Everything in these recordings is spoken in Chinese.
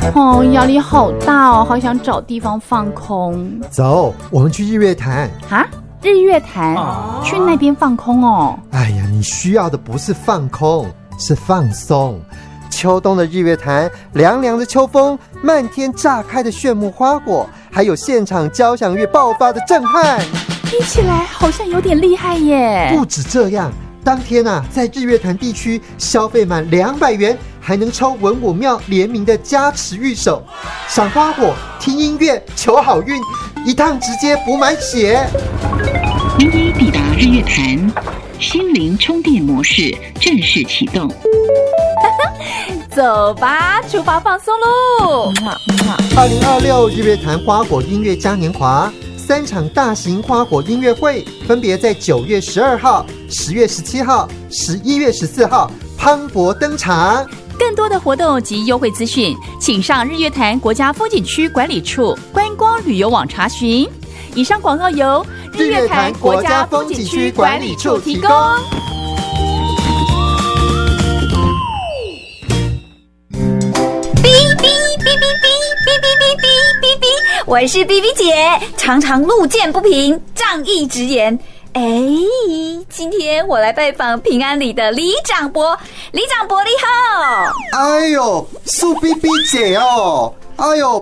哦，压力好大哦，好想找地方放空。 走，我们去日月潭。 啊？日月潭？去那边放空哦？ 哎呀，你需要的不是放空，是放松。秋冬的日月潭，凉凉的秋风，漫天炸开的炫目花火，还有现场交响乐爆发的震撼， 听起来好像有点厉害耶。 不止这样，当天啊，在日月潭地区消费满200元，还能抽文武庙联名的加持御守，赏花火、听音乐、求好运，一趟直接补满血。 您已抵达日月潭，心灵充电模式正式启动。 走吧，出发放松喽 ！2026日月潭花火音乐嘉年华3场大型花火音乐会，分别在9月12号、10月17号、11月14号磅礴登场。 更多的活动及优惠资讯，请上日月潭国家风景区管理处观光旅游网查询。以上广告由日月潭国家风景区管理处提供。 我是 BB 姐，常常路见不平，仗义直言。今天我来拜访平安里的李长伯，李长伯你好。 哎呦，是 BB 姐哦。哎呦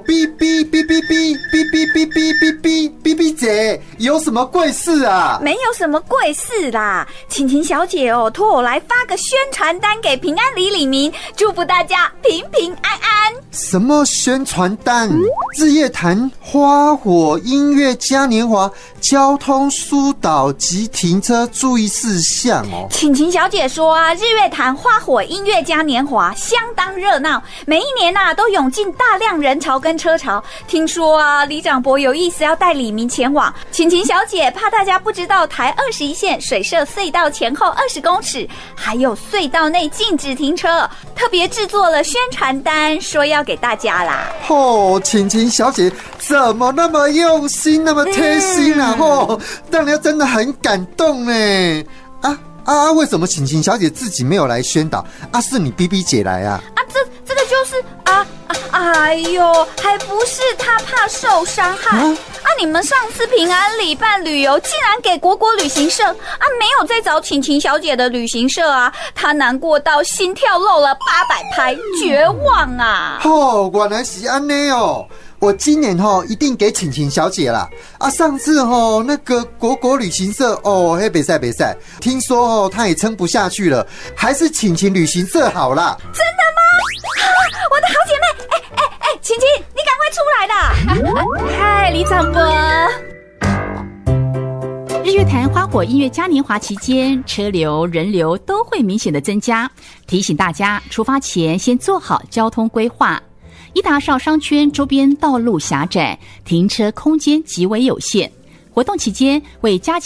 ，BB 姐，有什么贵事啊？ 没有什么贵事啦，晴晴小姐哦，托我来发个宣传单给平安里里民，祝福大家平平安安。 什么宣传单？日月潭花火音乐嘉年华交通疏导及停车注意事项哦。 晴晴小姐说啊，日月潭花火音乐嘉年华相当热闹，每一年啊都涌进大量人潮跟车潮。听说啊，李长伯有意思要带里民前往。晴晴小姐怕大家不知道，台21线水社隧道前后20公尺，还有隧道内禁止停车，特别制作了宣传单，说要给大家啦。 晴晴小姐怎么那么用心，那么贴心啊？让人真的很感动呢。为什么晴晴小姐自己没有来宣导？是你 BB 姐来啊？ 这个就是哎呦，还不是她怕受伤害你们上次平安里办旅游，竟然给国旅行社没有再找晴晴小姐的旅行社她难过到心跳漏了800拍，绝望啊！ 原来是这样哦。我今年一定给晴晴小姐啦！上次那个国旅行社那没赛，听说她也撑不下去了，还是晴晴旅行社好啦。 真的吗？我的好姐妹，晴晴，你赶快出来啦！ 嗨，李长伯。日月潭花火音乐嘉年华期间，车流人流都会明显的增加，提醒大家出发前先做好交通规划。一达邵商圈周边道路狭窄，停车空间极为有限。活动期间为加